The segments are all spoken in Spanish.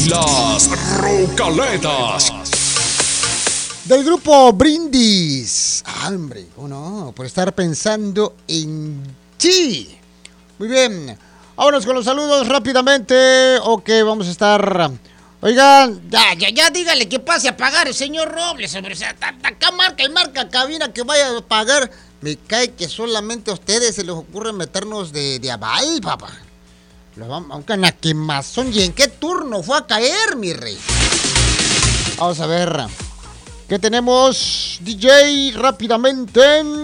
Las Rocaletas. Del grupo Brindis. Hombre, ¿o no? Por estar pensando en ti. Muy bien. Vámonos con los saludos rápidamente. Ok, vamos a estar... Oigan, Ya, dígale que pase a pagar el señor Robles, hombre. O sea, acá marca y marca cabina que vaya a pagar. me cae que solamente a ustedes se les ocurre meternos de aval, papá. Lo vamos a una quemazón. ¿Y en qué turno fue a caer, mi rey? Vamos a ver. ¿Qué tenemos, DJ? Rápidamente.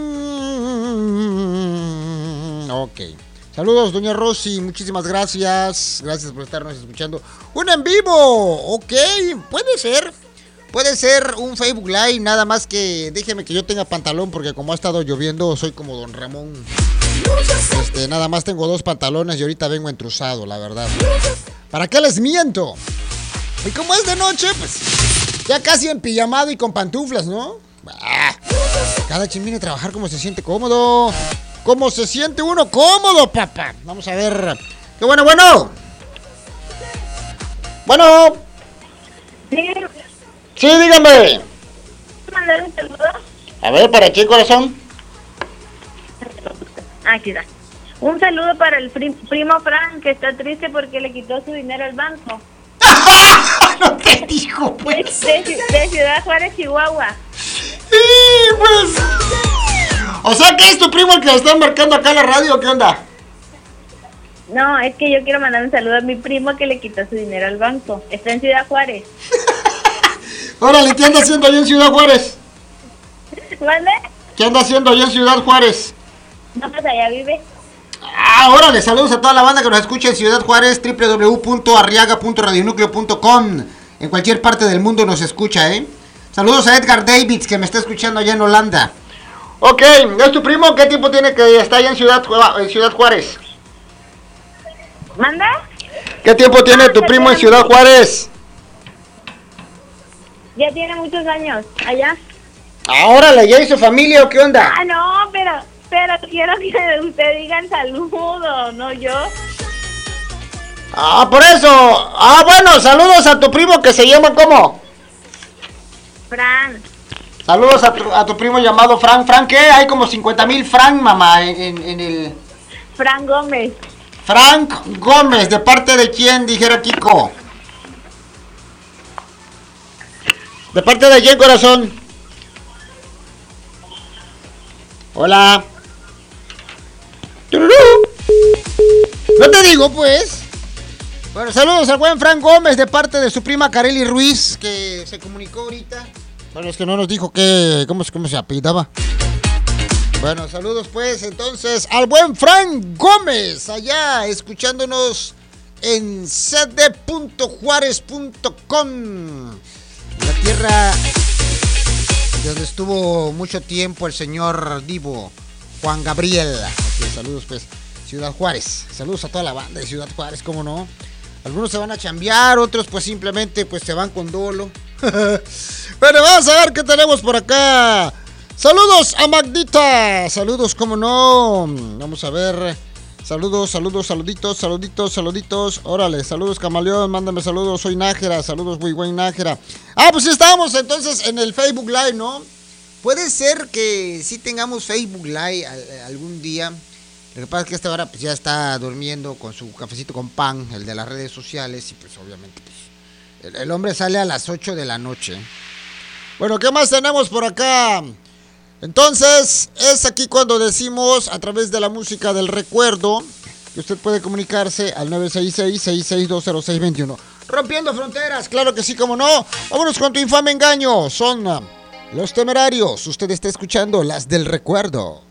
Ok. Saludos, doña Rosy. Muchísimas gracias. Gracias por estarnos escuchando. ¡Un en vivo! Ok, puede ser. Puede ser un Facebook Live, nada más que déjeme que yo tenga pantalón, porque como ha estado lloviendo, soy como don Ramón. Nada más tengo 2 pantalones y ahorita vengo entruzado, la verdad. ¿Para qué les miento? Y como es de noche, pues ya casi en pijamado y con pantuflas, ¿no? Cada quien viene a trabajar como se siente cómodo. ¿Cómo se siente uno cómodo, papá? Vamos a ver. ¡Qué bueno! Bueno. Sí, dígame. ¿Mandar un saludo? A ver, ¿para qué, corazón? Aquí está. Un saludo para el primo Frank, que está triste porque le quitó su dinero al banco. No te digo, pues. De Ciudad Juárez, Chihuahua. Sí, pues. O sea, ¿que es tu primo el que está marcando acá en la radio? ¿Qué onda? No, es que yo quiero mandar un saludo a mi primo que le quitó su dinero al banco. Está en Ciudad Juárez. Órale, ¿qué anda haciendo allá en Ciudad Juárez? ¿Mande? ¿Qué anda haciendo allá en Ciudad Juárez? No, pues allá vive. Órale, saludos a toda la banda que nos escucha en Ciudad Juárez, www.arriaga.radionucleo.com. En cualquier parte del mundo nos escucha, ¿eh? Saludos a Edgar Davids, que me está escuchando allá en Holanda. Ok, ¿es tu primo? ¿Qué tiempo tiene que está allá en Ciudad Juárez? ¿Manda? ¿Qué tiempo tiene tu primo en Ciudad Juárez? Ya tiene muchos años, allá. Órale, ¿ya hizo familia o qué onda? No, pero quiero que usted diga saludo, no yo. Por eso. Bueno, saludos a tu primo que se llama ¿cómo? Fran. Saludos a tu primo llamado Frank. ¿Frank qué? Hay como 50,000 Frank, mamá, en el... Frank Gómez. Frank Gómez, ¿de parte de quién? Dijera Kiko. ¿De parte de quién, corazón? Hola. No te digo, pues. Bueno, saludos al buen Frank Gómez de parte de su prima Kareli Ruiz, que se comunicó ahorita. Bueno, es que no nos dijo cómo se apellidaba. Bueno, saludos pues entonces al buen Frank Gómez, allá escuchándonos en cd.juarez.com, la tierra donde estuvo mucho tiempo el señor divo Juan Gabriel. Así, saludos pues, Ciudad Juárez. Saludos a toda la banda de Ciudad Juárez, ¿cómo no? Algunos se van a chambear, otros pues simplemente pues se van con dolo. Bueno, vamos a ver qué tenemos por acá. Saludos a Magdita. Saludos, cómo no. Vamos a ver. Saludos, saluditos. Órale, saludos Camaleón, mándame saludos, soy Nájera, saludos güey Nájera. Pues sí estamos entonces en el Facebook Live, ¿no? Puede ser que sí tengamos Facebook Live algún día. Lo que pasa es que esta hora pues ya está durmiendo con su cafecito con pan, el de las redes sociales, y pues obviamente pues, el hombre sale a las 8 de la noche. Bueno, ¿qué más tenemos por acá? Entonces, es aquí cuando decimos, a través de la música del recuerdo, que usted puede comunicarse al 966-6620621. Rompiendo fronteras, claro que sí, como no. Vámonos con tu infame engaño. Son Los Temerarios. Usted está escuchando Las del Recuerdo.